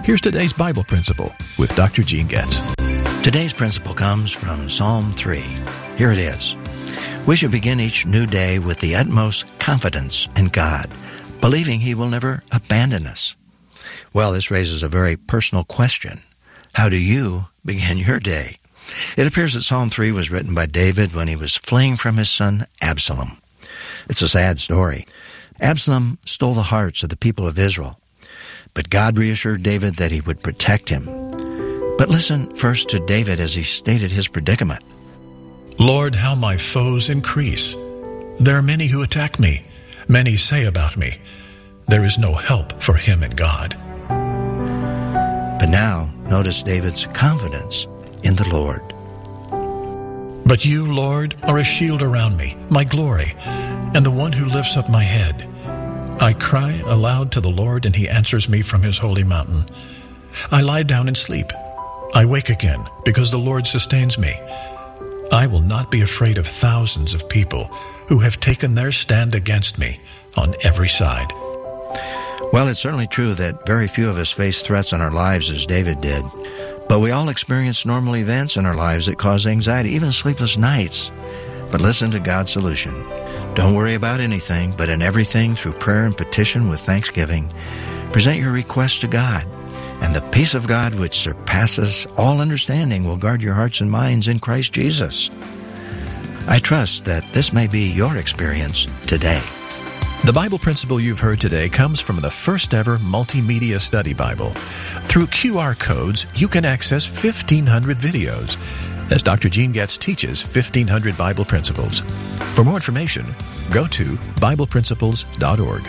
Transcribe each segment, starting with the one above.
Here's today's Bible principle with Dr. Gene Getz. Today's principle comes from Psalm 3. Here it is. We should begin each new day with the utmost confidence in God, believing He will never abandon us. Well, this raises a very personal question. How do you begin your day? It appears that Psalm 3 was written by David when he was fleeing from his son Absalom. It's a sad story. Absalom stole the hearts of the people of Israel, but God reassured David that He would protect him. But listen first to David as he stated his predicament. Lord, how my foes increase. There are many who attack me. Many say about me, there is no help for him in God. But now, notice David's confidence in the Lord. But you, Lord, are a shield around me, my glory, and the one who lifts up my head. I cry aloud to the Lord, and He answers me from His holy mountain. I lie down and sleep. I wake again, because the Lord sustains me. I will not be afraid of thousands of people who have taken their stand against me on every side. Well, it's certainly true that very few of us face threats in our lives as David did, but we all experience normal events in our lives that cause anxiety, even sleepless nights. But listen to God's solution. Don't worry about anything, but in everything, through prayer and petition with thanksgiving, present your requests to God, and the peace of God, which surpasses all understanding, will guard your hearts and minds in Christ Jesus. I trust that this may be your experience today. The Bible principle you've heard today comes from the first ever multimedia study Bible. Through QR codes, you can access 1,500 videos as Dr. Gene Getz teaches 1,500 Bible principles. For more information, go to BiblePrinciples.org.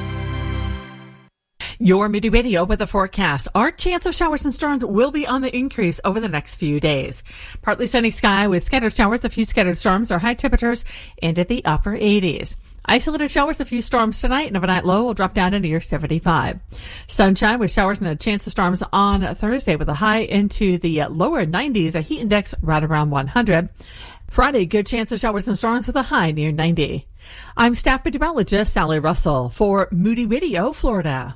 Your Moody Radio with a forecast. Our chance of showers and storms will be on the increase over the next few days. Partly sunny sky with scattered showers, a few scattered storms, our high temperatures into the upper 80s. Isolated showers, a few storms tonight, and overnight low will drop down to near 75. Sunshine with showers and a chance of storms on Thursday with a high into the lower 90s, a heat index right around 100. Friday, good chance of showers and storms with a high near 90. I'm staff meteorologist Sally Russell for Moody Radio, Florida.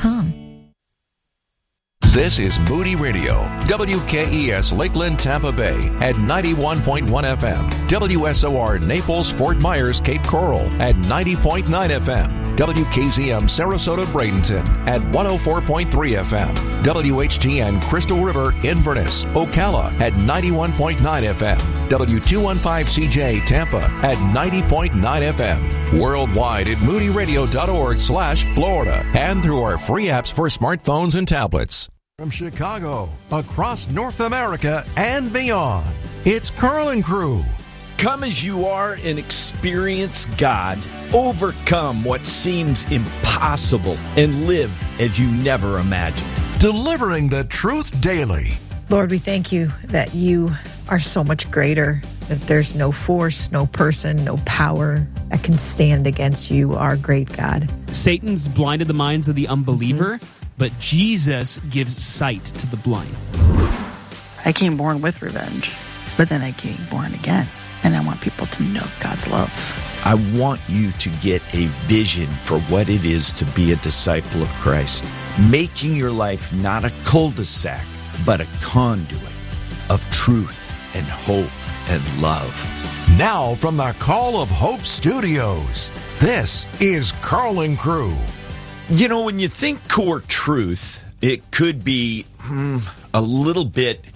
This is Moody Radio, WKES Lakeland, Tampa Bay at 91.1 FM, WSOR Naples, Fort Myers, Cape Coral at 90.9 FM, WKZM Sarasota, Bradenton at 104.3 FM, WHGN Crystal River, Inverness, Ocala at 91.9 FM, W215CJ Tampa at 90.9 FM, worldwide at moodyradio.org/Florida, and through our free apps for smartphones and tablets. From Chicago, across North America and beyond, it's Carl and Crew. Come as you are and experience God. Overcome what seems impossible and live as you never imagined. Delivering the truth daily. Lord, we thank you that you are so much greater, that there's no force, no person, no power that can stand against you, our great God. Satan's blinded the minds of the unbeliever, but Jesus gives sight to the blind. I came born with revenge, but then I came born again, and I want people to know God's love. I want you to get a vision for what it is to be a disciple of Christ, making your life not a cul-de-sac, but a conduit of truth and hope and love. Now from the Call of Hope Studios, this is Carl and Crew. You know, when you think core truth, it could be a little bit,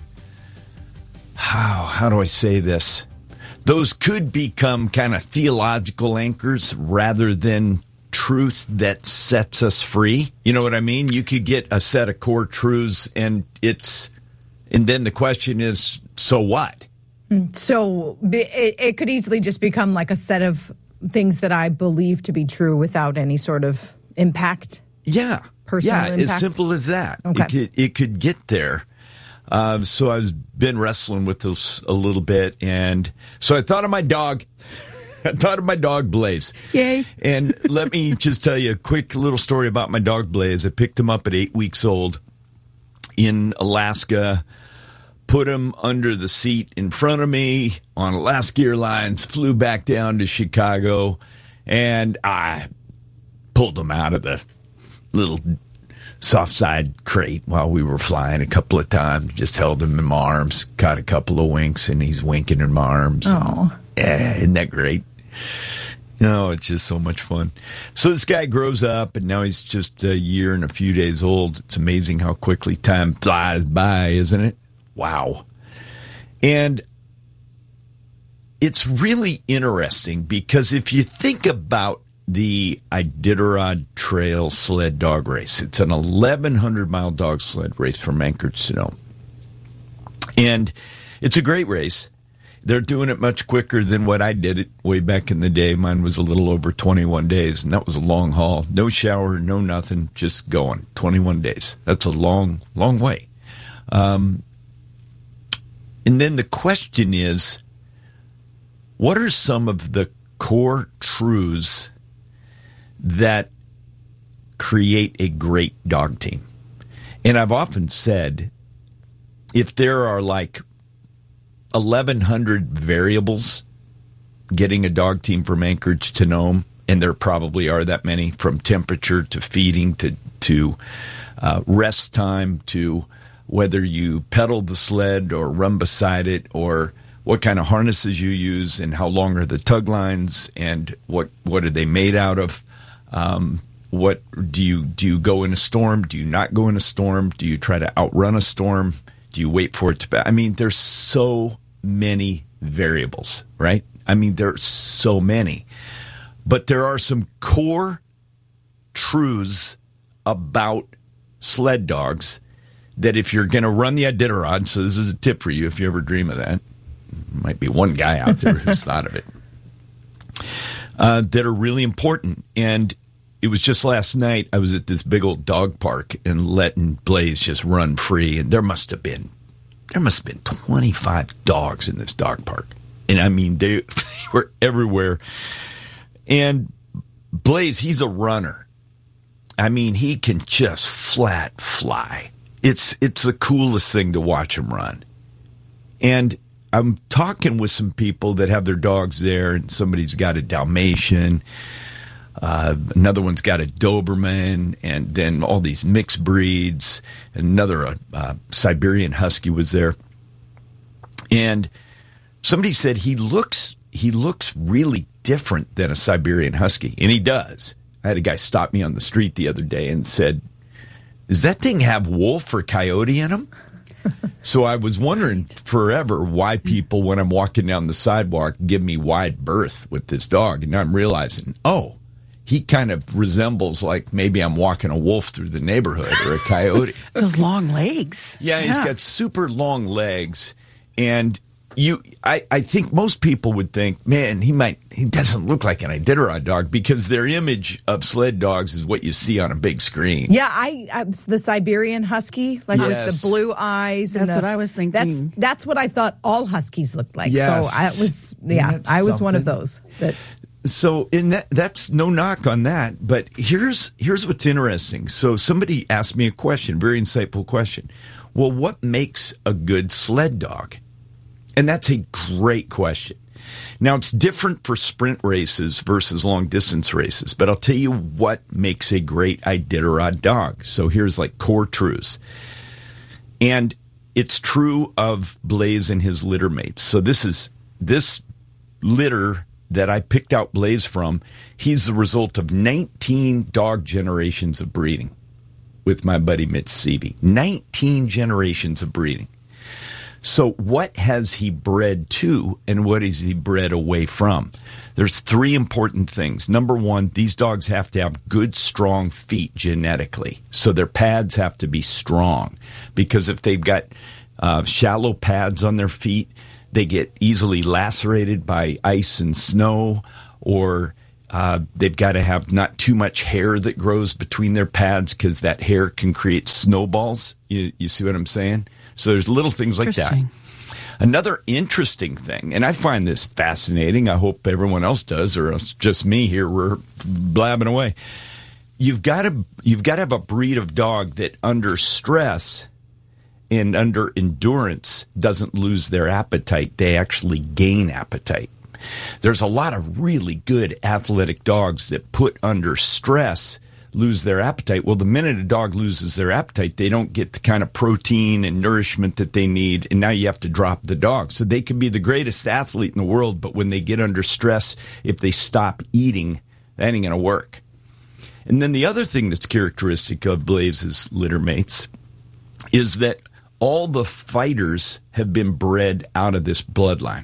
how do I say this? Those could become kind of theological anchors rather than truth that sets us free. You know what I mean? You could get a set of core truths and then the question is, so what? So it could easily just become like a set of things that I believe to be true without any sort of impact. Yeah. Personal impact. As simple as that. Okay. It could get there. So I've been wrestling with this a little bit, and so I thought of my dog. I thought of my dog, Blaze. Yay. And let me just tell you a quick little story about my dog, Blaze. I picked him up at 8 weeks old in Alaska, put him under the seat in front of me on Alaska Airlines, flew back down to Chicago, and I pulled him out of the little soft side crate while we were flying a couple of times. Just held him in my arms, caught a couple of winks, and he's winking in my arms. Oh. Yeah, isn't that great? No, it's just so much fun. So this guy grows up, and now he's just a year and a few days old. It's amazing how quickly time flies by, isn't it? Wow. And it's really interesting because if you think about the Iditarod Trail sled dog race, it's an 1,100-mile dog sled race from Anchorage to Nome. And it's a great race. They're doing it much quicker than what I did it way back in the day. Mine was a little over 21 days, and that was a long haul. No shower, no nothing, just going. 21 days. That's a long, long way. And then the question is, what are some of the core truths that create a great dog team? And I've often said, if there are like 1,100 variables getting a dog team from Anchorage to Nome, and there probably are that many, from temperature to feeding to rest time to whether you pedal the sled or run beside it, or what kind of harnesses you use and how long are the tug lines and what are they made out of. What do you go in a storm? Do you not go in a storm? Do you try to outrun a storm? Do you wait for it to pass? I mean, there's so many variables, right? I mean, there's so many. But there are some core truths about sled dogs that if you're going to run the Iditarod, so this is a tip for you if you ever dream of that. Might be one guy out there who's thought of it. That are really important. And it was just last night I was at this big old dog park and letting Blaze just run free, and there must have been 25 dogs in this dog park. And I mean, they were everywhere. And Blaze, he's a runner. I mean, he can just flat fly. It's the coolest thing to watch him run. And I'm talking with some people that have their dogs there, and somebody's got a Dalmatian. Another one's got a Doberman, and then all these mixed breeds. Another Siberian Husky was there. And somebody said he looks really different than a Siberian Husky, and he does. I had a guy stop me on the street the other day and said, "Does that thing have wolf or coyote in him?" So I was wondering forever why people, when I'm walking down the sidewalk, give me wide berth with this dog. And now I'm realizing, he kind of resembles like maybe I'm walking a wolf through the neighborhood or a coyote. Those long legs. Yeah, he's got super long legs. And I think most people would think, man, he doesn't look like an Iditarod dog, because their image of sled dogs is what you see on a big screen. Yeah, I the Siberian Husky, like with the blue eyes. That's what I was thinking. That's what I thought all Huskies looked like. Yes. So I was one of those. So that's no knock on that, but here's what's interesting. So somebody asked me a question, very insightful question. Well, what makes a good sled dog? And that's a great question. Now, it's different for sprint races versus long-distance races, but I'll tell you what makes a great Iditarod dog. So here's like core truths. And it's true of Blaze and his litter mates. So this litter that I picked out Blaze from, he's the result of 19 dog generations of breeding with my buddy Mitch Seavey. 19 generations of breeding. So what has he bred to, and what is he bred away from? There's three important things. Number one, these dogs have to have good, strong feet genetically. So their pads have to be strong, because if they've got shallow pads on their feet, they get easily lacerated by ice and snow, or they've got to have not too much hair that grows between their pads, because that hair can create snowballs. You see what I'm saying? So there's little things like that. Another interesting thing, and I find this fascinating, I hope everyone else does, or it's just me here, we're blabbing away. You've got to have a breed of dog that under stress and under endurance doesn't lose their appetite. They actually gain appetite. There's a lot of really good athletic dogs that put under stress lose their appetite. Well, the minute a dog loses their appetite, they don't get the kind of protein and nourishment that they need, and now you have to drop the dog. So they can be the greatest athlete in the world, but when they get under stress, if they stop eating, that ain't going to work. And then the other thing that's characteristic of Blaze's litter mates is that all the fighters have been bred out of this bloodline.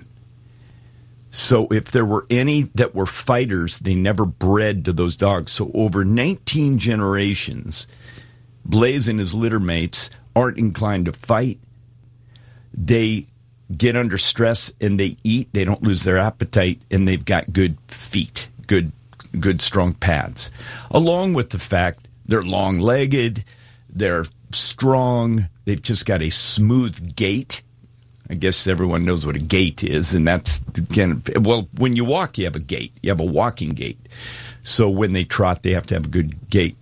So if there were any that were fighters, they never bred to those dogs. So over 19 generations, Blaze and his litter mates aren't inclined to fight. They get under stress and they eat. They don't lose their appetite, and they've got good feet, good strong pads. Along with the fact they're long-legged, they're strong, they've just got a smooth gait. I guess everyone knows what a gait is, and that's, again, well, when you walk, you have a gait. You have a walking gait. So when they trot, they have to have a good gait.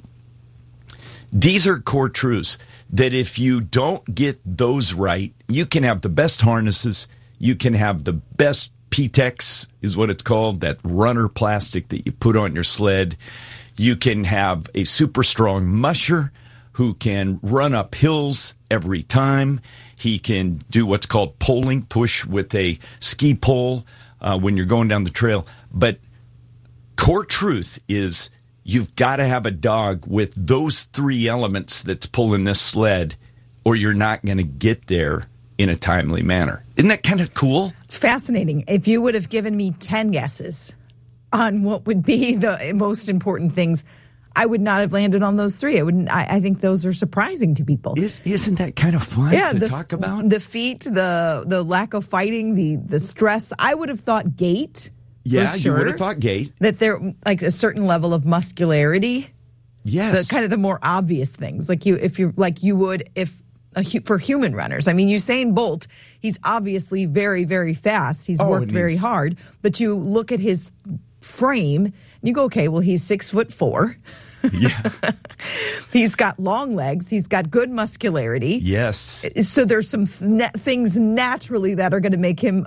These are core truths that if you don't get those right, you can have the best harnesses, you can have the best P-Tex is what it's called, that runner plastic that you put on your sled. You can have a super strong musher who can run up hills every time. He can do what's called poling, push with a ski pole when you're going down the trail. But core truth is you've got to have a dog with those three elements that's pulling this sled, or you're not going to get there in a timely manner. Isn't that kind of cool? It's fascinating. If you would have given me 10 guesses on what would be the most important things, I would not have landed on those three. I think those are surprising to people. Isn't that kind of fun to talk about? The feet, the lack of fighting, the stress. I would have thought gait. Yeah, for sure, you would have thought gait. That they're like a certain level of muscularity. Yes. The kind of the more obvious things. Like you would for human runners. I mean, Usain Bolt, he's obviously very, very fast. He's worked very hard. But you look at his frame, and you go, okay, well, he's 6'4". Yeah. He's got long legs. He's got good muscularity. Yes. So there's some things naturally that are going to make him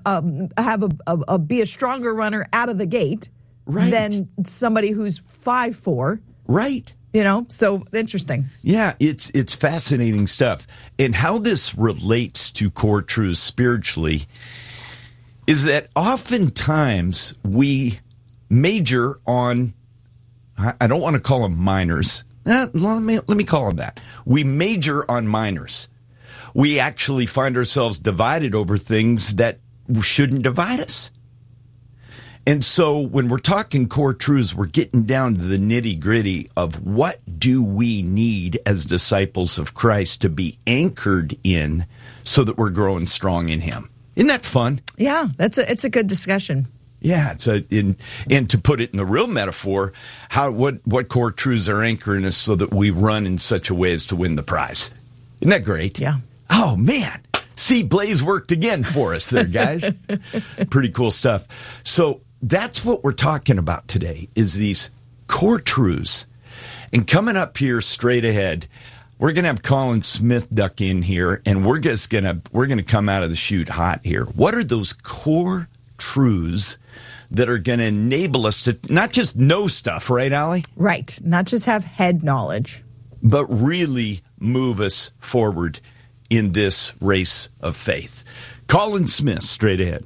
be a stronger runner out of the gate than somebody who's 5'4". Right. You know, so interesting. Yeah, it's fascinating stuff. And how this relates to core truths spiritually is that oftentimes we major on, I don't want to call them minors. Let me call them that. We major on minors. We actually find ourselves divided over things that shouldn't divide us. And so when we're talking core truths, we're getting down to the nitty-gritty of what do we need as disciples of Christ to be anchored in so that we're growing strong in Him. Isn't that fun? Yeah, it's a good discussion. Yeah, and to put it in the real metaphor, what core truths are anchoring us so that we run in such a way as to win the prize. Isn't that great? Yeah. Oh, man. See, Blaze worked again for us there, guys. Pretty cool stuff. So that's what we're talking about today, is these core truths. And coming up here straight ahead, we're going to have Colin Smith duck in here, and we're going to come out of the chute hot here. What are those core truths that are going to enable us to not just know stuff, right, Allie? Right. Not just have head knowledge, but really move us forward in this race of faith. Colin Smith, straight ahead.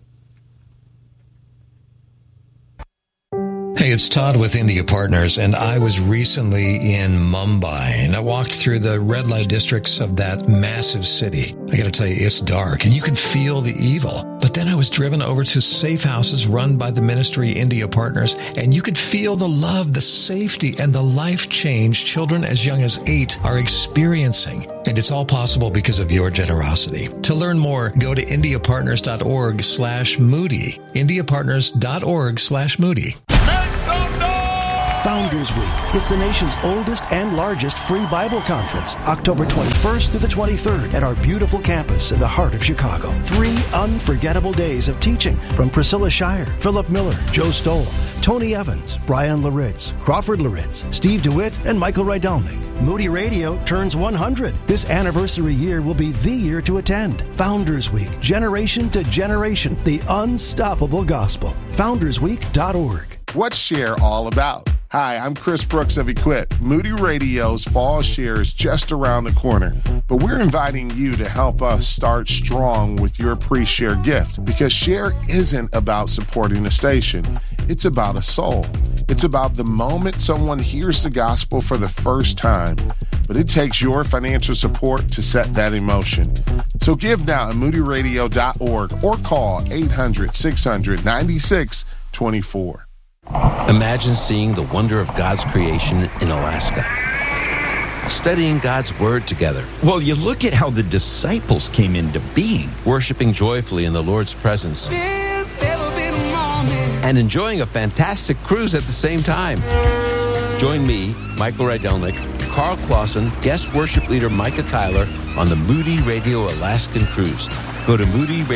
Hey, it's Todd with India Partners, and I was recently in Mumbai, and I walked through the red light districts of that massive city. I got to tell you, it's dark, and you can feel the evil. But then I was driven over to safe houses run by the ministry India Partners, and you could feel the love, the safety, and the life change children as young as 8 are experiencing. And it's all possible because of your generosity. To learn more, go to indiapartners.org/Moody. indiapartners.org/Moody. Founders Week. It's the nation's oldest and largest free Bible conference, October 21st through the 23rd at our beautiful campus in the heart of Chicago. 3 unforgettable days of teaching from Priscilla Shire, Philip Miller, Joe Stoll, Tony Evans, Brian Laritz, Crawford Laritz, Steve DeWitt, and Michael Rydalnik. Moody Radio turns 100. This anniversary year will be the year to attend. Founders Week, generation to generation, the unstoppable gospel. FoundersWeek.org. What's Share all about? Hi, I'm Chris Brooks of Equip. Moody Radio's Fall Share is just around the corner, but we're inviting you to help us start strong with your pre-share gift, because Share isn't about supporting a station. It's about a soul. It's about the moment someone hears the gospel for the first time, but it takes your financial support to set that in motion. So give now at moodyradio.org or call 800-600-9624. Imagine seeing the wonder of God's creation in Alaska. Studying God's Word together. Well, you look at how the disciples came into being. Worshiping joyfully in the Lord's presence. And enjoying a fantastic cruise at the same time. Join me, Michael Rydelnik, Carl Clausen, guest worship leader Micah Tyler on the Moody Radio Alaskan Cruise. Go to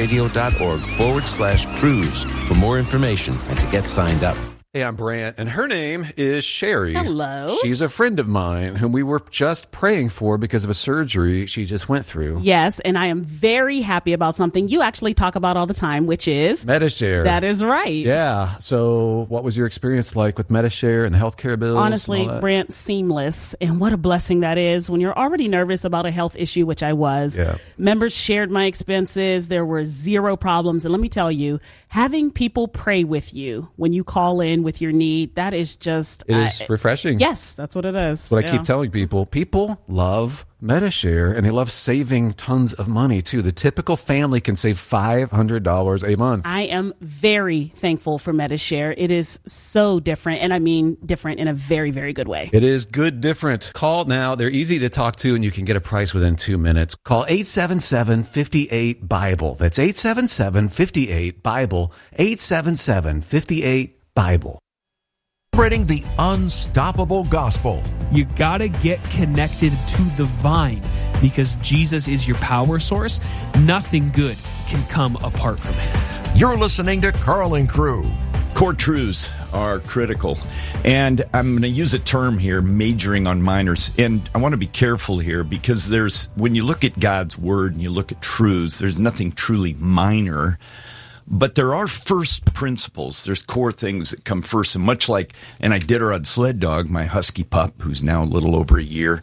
moodyradio.org/cruise for more information and to get signed up. Hey, I'm Brant, and her name is Sherry. Hello. She's a friend of mine whom we were just praying for because of a surgery she just went through. Yes, and I am very happy about something you actually talk about all the time, which is Medi-Share. That is right. Yeah. So what was your experience like with Medi-Share and the healthcare bills? Honestly, Brant, seamless. And what a blessing that is when you're already nervous about a health issue, which I was. Yeah. Members shared my expenses. There were zero problems. And let me tell you, having people pray with you when you call in with your need, that is just... It is refreshing. Yes, that's what it is. What I keep telling people. People love Medi-Share, and they love saving tons of money, too. The typical family can save $500 a month. I am very thankful for Medi-Share. It is so different, and I mean different in a very, very good way. It is good different. Call now. They're easy to talk to, and you can get a price within 2 minutes. Call 877-58-BIBLE. That's 877-58-BIBLE. 877-58-BIBLE. Celebrating the unstoppable gospel. You gotta get connected to the vine because Jesus is your power source. Nothing good can come apart from him. You're listening to Carl and Crew. Core truths are critical. And I'm going to use a term here, majoring on minors. And I want to be careful here because when you look at God's word and you look at truths, there's nothing truly minor. But there are first principles. There's core things that come first. And much like an Iditarod sled dog, my husky pup, who's now a little over a year,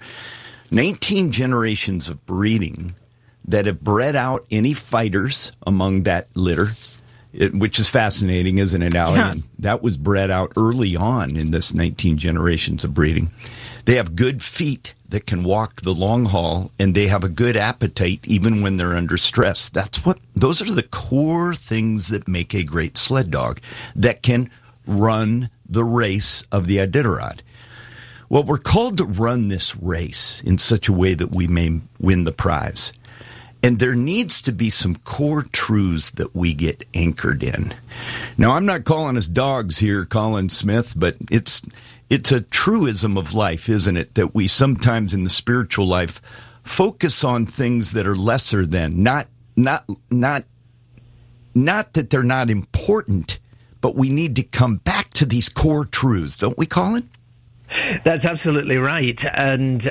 19 generations of breeding that have bred out any fighters among that litter, which is fascinating, isn't it, Allie? Yeah. That was bred out early on in this 19 generations of breeding. They have good feet that can walk the long haul, and they have a good appetite even when they're under stress. Those are the core things that make a great sled dog that can run the race of the Iditarod. Well, we're called to run this race in such a way that we may win the prize. And there needs to be some core truths that we get anchored in. Now, I'm not calling us dogs here, Colin Smith, but it's a truism of life, isn't it? That we sometimes in the spiritual life focus on things that are lesser than, not that they're not important, but we need to come back to these core truths, don't we, Colin? That's absolutely right. And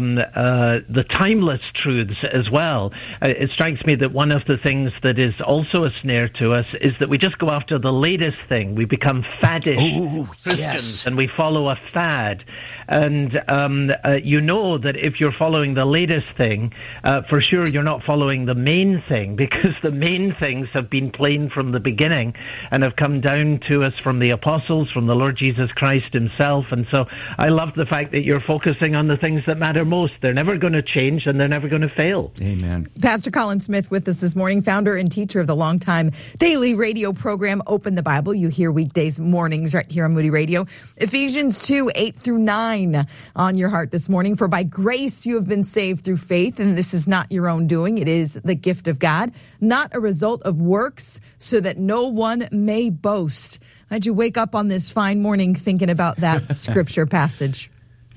the timeless truths as well. It strikes me that one of the things that is also a snare to us is that we just go after the latest thing. We become faddish Christians, yes. And we follow a fad. And you know that if you're following the latest thing, for sure you're not following the main thing, because the main things have been plain from the beginning and have come down to us from the apostles, from the Lord Jesus Christ himself. And so I love the fact that you're focusing on the things that matter most. They're never going to change and they're never going to fail. Amen. Pastor Colin Smith with us this morning, founder and teacher of the longtime daily radio program Open the Bible. You hear weekdays mornings right here on Moody Radio. Ephesians 2:8-9 on your heart this morning. For by grace you have been saved through faith, and this is not your own doing. It is the gift of God, not a result of works, so that no one may boast. How'd you wake up on this fine morning thinking about that scripture passage?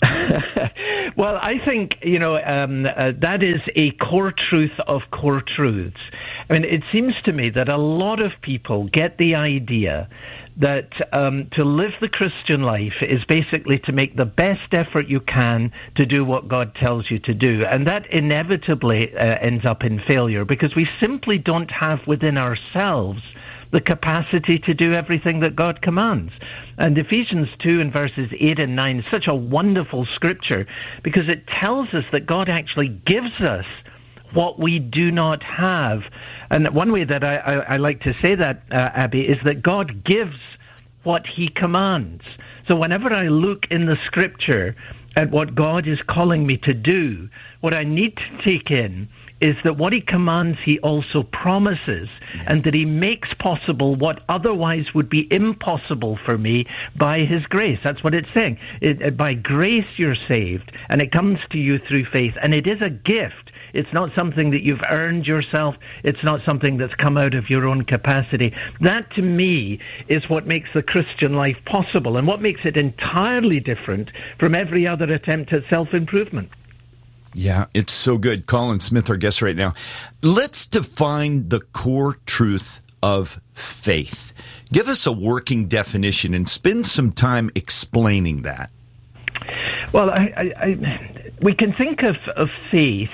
Well, I think, that is a core truth of core truths. I mean, it seems to me that a lot of people get the idea that to live the Christian life is basically to make the best effort you can to do what God tells you to do. And that inevitably ends up in failure, because we simply don't have within ourselves the capacity to do everything that God commands. And Ephesians 2 and verses 8 and 9 is such a wonderful scripture because it tells us that God actually gives us what we do not have. And one way that I like to say that, Abby, is that God gives what he commands. So whenever I look in the scripture at what God is calling me to do, what I need to take in is that what he commands, he also promises, and that he makes possible what otherwise would be impossible for me by his grace. That's what it's saying. By grace you're saved, and it comes to you through faith, and it is a gift. It's not something that you've earned yourself. It's not something that's come out of your own capacity. That, to me, is what makes the Christian life possible, and what makes it entirely different from every other attempt at self-improvement. Yeah, it's so good. Colin Smith, our guest right now. Let's define the core truth of faith. Give us a working definition and spend some time explaining that. Well, we can think of faith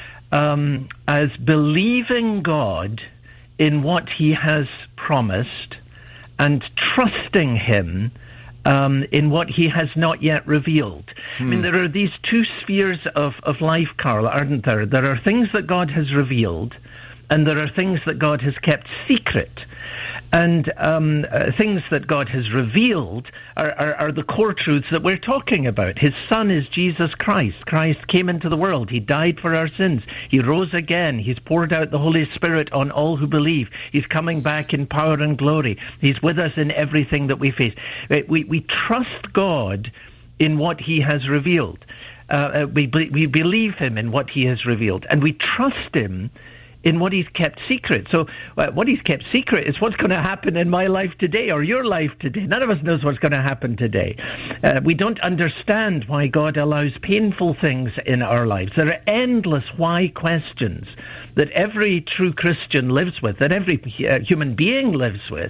as believing God in what he has promised and trusting him in what he has not yet revealed. I mean, there are these two spheres of life, Carl, aren't there? There are things that God has revealed, and there are things that God has kept secret. And things that God has revealed are the core truths that we're talking about. His Son is Jesus Christ. Christ came into the world. He died for our sins. He rose again. He's poured out the Holy Spirit on all who believe. He's coming back in power and glory. He's with us in everything that we face. We trust God in what he has revealed. We believe him in what he has revealed. And we trust him in what he's kept secret. So what he's kept secret is what's going to happen in my life today or your life today. None of us knows what's going to happen today. We don't understand why God allows painful things in our lives. There are endless why questions that every true Christian lives with, that every human being lives with.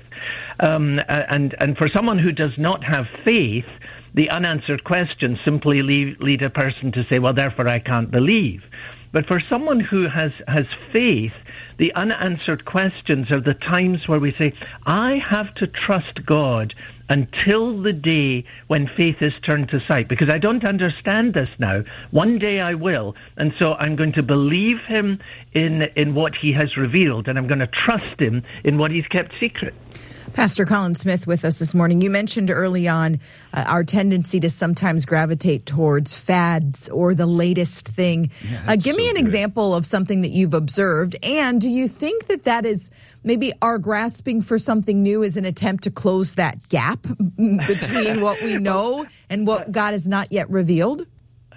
And for someone who does not have faith, the unanswered questions simply lead a person to say, well, therefore I can't believe. But for someone who has faith, the unanswered questions are the times where we say, I have to trust God until the day when faith is turned to sight, because I don't understand this now. One day I will, and so I'm going to believe him in what he has revealed, and I'm going to trust him in what he's kept secret. Pastor Colin Smith with us this morning. You mentioned early on our tendency to sometimes gravitate towards fads or the latest thing. Give me an example of something that you've observed. And do you think that is maybe our grasping for something new is an attempt to close that gap between what we know and what God has not yet revealed?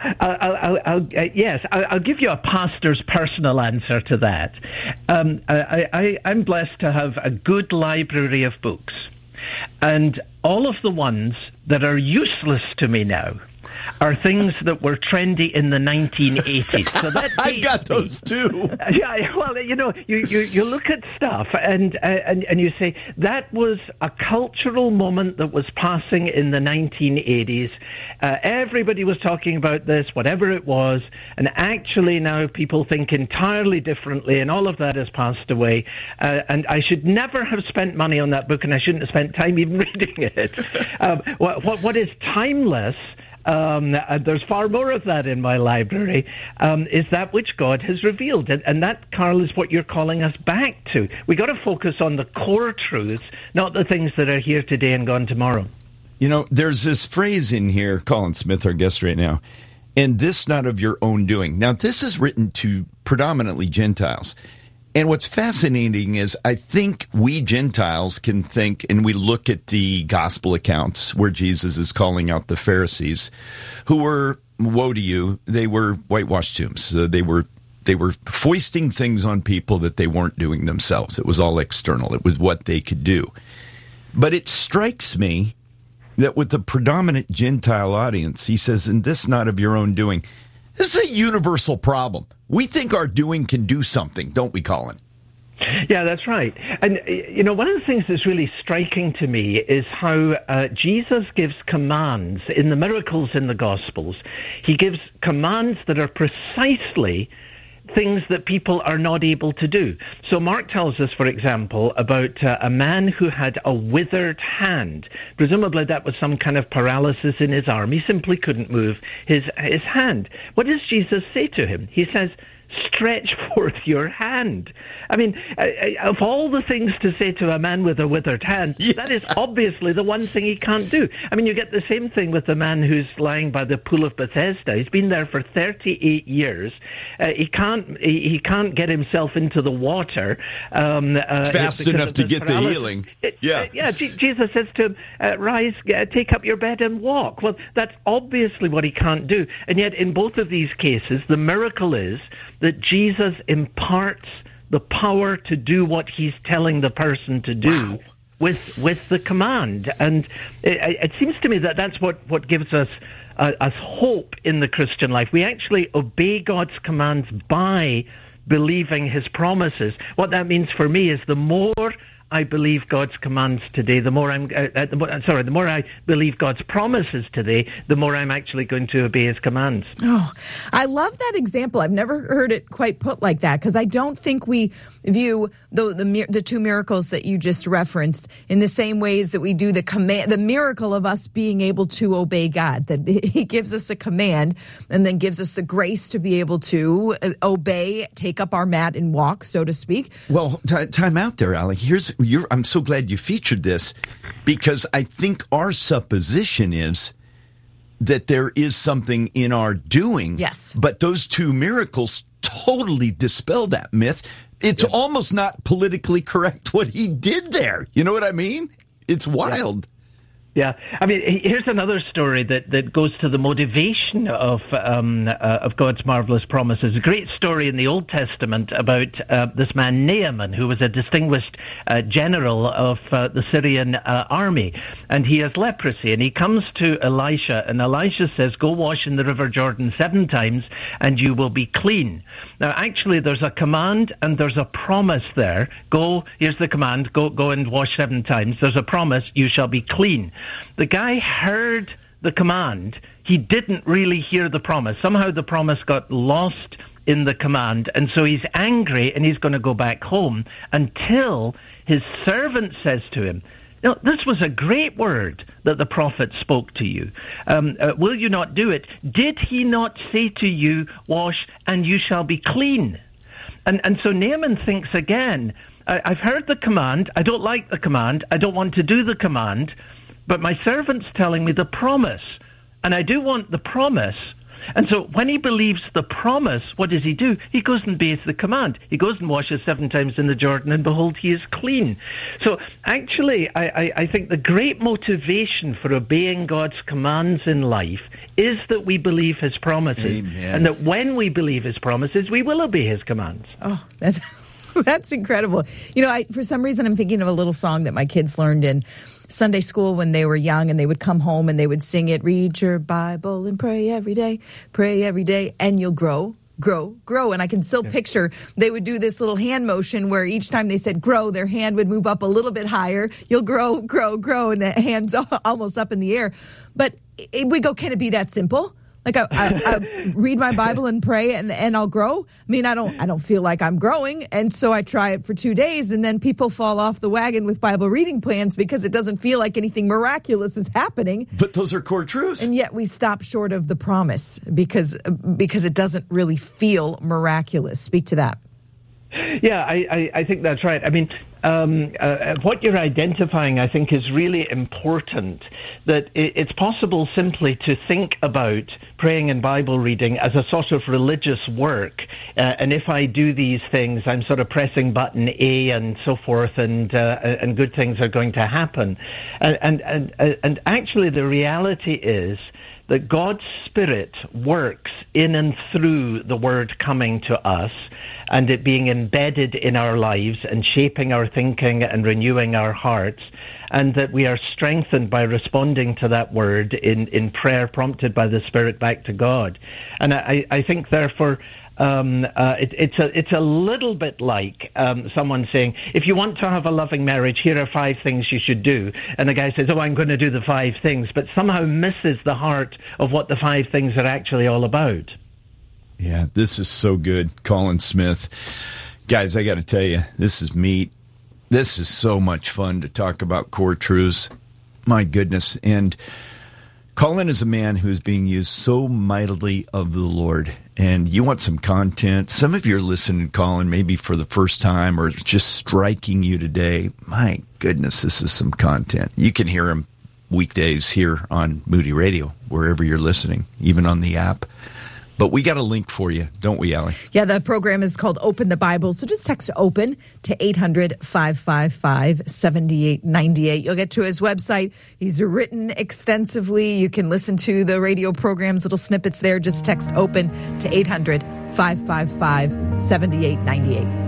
Yes, I'll give you a pastor's personal answer to that. I'm blessed to have a good library of books, and all of the ones that are useless to me now are things that were trendy in the 1980s. So that I got those too. Yeah, well, you look at stuff and you say that was a cultural moment that was passing in the 1980s. Everybody was talking about this, whatever it was, and actually now people think entirely differently, and all of that has passed away. And I should never have spent money on that book, and I shouldn't have spent time even reading it. What is timeless? There's far more of that in my library, is that which God has revealed. And that, Carl, is what you're calling us back to. We got to focus on the core truths, not the things that are here today and gone tomorrow. You know, there's this phrase in here, Colin Smith, our guest right now, and this not of your own doing. Now, this is written to predominantly Gentiles. And what's fascinating is I think we Gentiles can think, and we look at the gospel accounts where Jesus is calling out the Pharisees, who were, woe to you, they were whitewashed tombs. They were foisting things on people that they weren't doing themselves. It was all external. It was what they could do. But it strikes me that with the predominant Gentile audience, he says, and this not of your own doing. This is a universal problem. We think our doing can do something, don't we, Colin? Yeah, that's right. And, one of the things that's really striking to me is how Jesus gives commands in the miracles in the Gospels. He gives commands that are precisely things that people are not able to do. So Mark tells us, for example, about a man who had a withered hand. Presumably that was some kind of paralysis in his arm. He simply couldn't move his hand. What does Jesus say to him? He says, stretch forth your hand. I mean, of all the things to say to a man with a withered hand, that is obviously the one thing he can't do. I mean, you get the same thing with the man who's lying by the pool of Bethesda. He's been there for 38 years. He can't get himself into the water fast enough to get the healing. Jesus says to him, rise, take up your bed and walk. Well, that's obviously what he can't do. And yet in both of these cases, the miracle is that Jesus imparts the power to do what he's telling the person to do with the command. And it seems to me that that's what gives us hope in the Christian life. We actually obey God's commands by believing his promises. What that means for me is the more I believe God's commands today, the more the more I believe God's promises today, the more I'm actually going to obey his commands. Oh, I love that example. I've never heard it quite put like that, because I don't think we view the two miracles that you just referenced in the same ways that we do the miracle of us being able to obey God, that he gives us a command and then gives us the grace to be able to obey, take up our mat and walk, so to speak. Well, time out there, Alec. I'm so glad you featured this, because I think our supposition is that there is something in our doing. Yes. But those two miracles totally dispel that myth. It's almost not politically correct what he did there. You know what I mean? It's wild. Yeah, I mean, here's another story that goes to the motivation of God's marvelous promises. A great story in the Old Testament about this man Naaman, who was a distinguished general of the Syrian army, and he has leprosy. And he comes to Elisha, and Elisha says, "Go wash in the River Jordan 7 times, and you will be clean." Now, actually, there's a command and there's a promise there. Go. Here's the command: go and wash 7 times. There's a promise: you shall be clean. The guy heard the command. He didn't really hear the promise. Somehow the promise got lost in the command, and so he's angry and he's going to go back home until his servant says to him, "No, this was a great word that the prophet spoke to you. Will you not do it? Did he not say to you, wash and you shall be clean?" And so Naaman thinks again, I've heard the command. I don't like the command. I don't want to do the command. But my servant's telling me the promise, and I do want the promise. And so when he believes the promise, what does he do? He goes and obeys the command. He goes and washes 7 times in the Jordan, and behold, he is clean. So actually, I think the great motivation for obeying God's commands in life is that we believe his promises. Amen. And that when we believe his promises, we will obey his commands. Oh, that's incredible. You know, for some reason, I'm thinking of a little song that my kids learned in Sunday school when they were young, and they would come home and they would sing it, "Read your Bible and pray every day, and you'll grow, grow, grow." And I can still picture they would do this little hand motion where each time they said grow, their hand would move up a little bit higher. You'll grow, grow, grow, and the hand's almost up in the air. But we go, can it be that simple? Like I read my Bible and pray and I'll grow. I mean, I don't feel like I'm growing. And so I try it for 2 days, and then people fall off the wagon with Bible reading plans because it doesn't feel like anything miraculous is happening. But those are core truths. And yet we stop short of the promise because it doesn't really feel miraculous. Speak to that. Yeah, I think that's right. I mean, what you're identifying, I think, is really important, that it's possible simply to think about praying and Bible reading as a sort of religious work. And if I do these things, I'm sort of pressing button A and so forth, and good things are going to happen. And actually, the reality is that God's Spirit works in and through the Word coming to us, and it being embedded in our lives and shaping our thinking and renewing our hearts, and that we are strengthened by responding to that Word in prayer prompted by the Spirit back to God. And I think, therefore, it's a little bit like someone saying, if you want to have a loving marriage, here are 5 things you should do. And the guy says, I'm going to do the 5 things, but somehow misses the heart of what the 5 things are actually all about. Yeah, this is so good. Colin Smith. Guys, I got to tell you, this is meat. This is so much fun to talk about core truths. My goodness. And Colin is a man who's being used so mightily of the Lord. And you want some content. Some of you are listening to Colin maybe for the first time or just striking you today. My goodness, this is some content. You can hear him weekdays here on Moody Radio, wherever you're listening, even on the app. But we got a link for you, don't we, Allie? Yeah, the program is called Open the Bible. So just text OPEN to 800-555-7898. You'll get to his website. He's written extensively. You can listen to the radio programs, little snippets there. Just text OPEN to 800-555-7898.